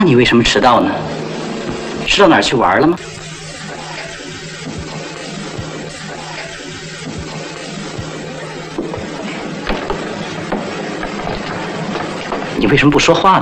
你为什么迟到呢？是到哪儿去玩了吗？你为什么不说话呢？